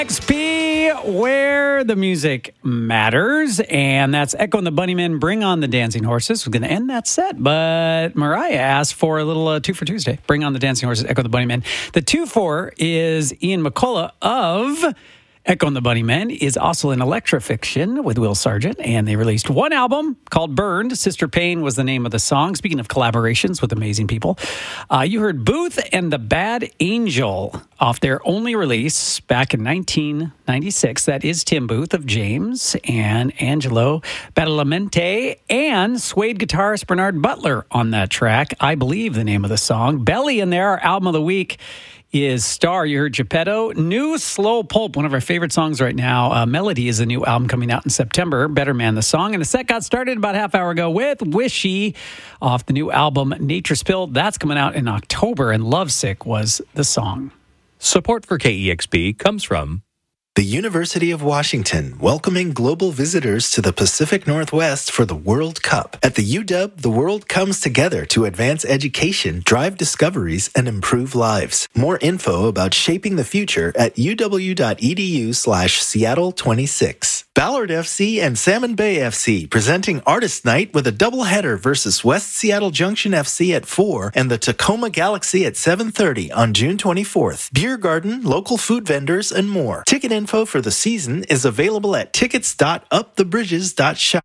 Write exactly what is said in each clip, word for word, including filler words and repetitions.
X P, where the music matters, and that's Echo and the Bunnymen, Bring on the Dancing Horses. We're going to end that set, but Mariah asked for a little uh, two for Tuesday. Bring on the Dancing Horses, Echo and the Bunnymen. The two for is Ian McCullough of Echo and the Bunnymen, is also in Electrofiction with Will Sargent, and they released one album called Burned. Sister Pain was the name of the song. Speaking of collaborations with amazing people, uh, you heard Booth and the Bad Angel off their only release back in nineteen ninety-six. That is Tim Booth of James and Angelo Badalamenti and suede guitarist Bernard Butler on that track. I believe the name of the song. Belly in there, our album of the week, is Star. You heard Geppetto. New Slow Pulp, one of our favorite songs right now. Uh, Melody is a new album coming out in September. Better Man, the song. And the set got started about a half hour ago with Wishy off the new album Nature Spilled. That's coming out in October. And Lovesick was the song. Support for K E X P comes from the University of Washington, welcoming global visitors to the Pacific Northwest for the World Cup. At the U W, the world comes together to advance education, drive discoveries, and improve lives. More info about shaping the future at uw.edu slash Seattle 26. Ballard F C and Salmon Bay F C presenting Artist Night with a doubleheader versus West Seattle Junction F C at four and the Tacoma Galaxy at seven thirty on June twenty-fourth. Beer garden, local food vendors, and more. Ticket info for the season is available at tickets dot up the bridges dot shop.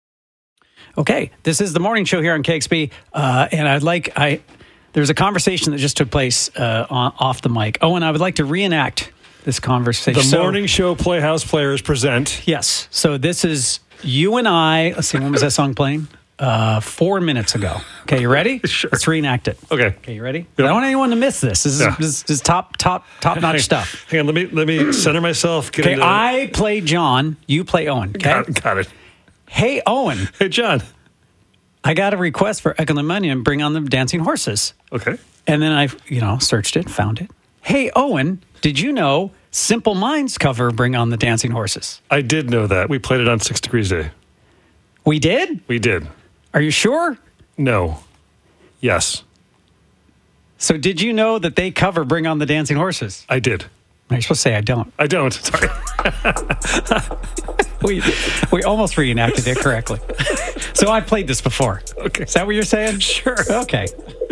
Okay, this is the morning show here on K X P, uh, and I'd like I. There's a conversation that just took place uh, on, off the mic. Oh, and I would like to reenact this conversation. The so, morning show Playhouse Players present. Yes. So this is you and I. Let's see, when was that song playing? Uh, four minutes ago. Okay, you ready? Sure. Let's reenact it. Okay. Okay, you ready? Yep. I don't want anyone to miss this. This is, Yeah. this, this is top, top, top notch stuff. Hang on, let me let me center myself. Get Okay, into I play John. You play Owen. Okay. got, got it. Hey, Owen. Hey, John. I got a request for Echo and the Bunnymen, Bring on the Dancing Horses. Okay. And then I, you know, searched it, found it. Hey, Owen, did you know Simple Minds cover Bring on the Dancing Horses? I did know that. We played it on Six Degrees Day. We did? We did. Are you sure? No. Yes. So did you know that they cover Bring on the Dancing Horses? I did. You're supposed to say I don't. I don't. Sorry. we we almost reenacted it correctly. So I've played this before. Okay. Is that what you're saying? Sure. Okay.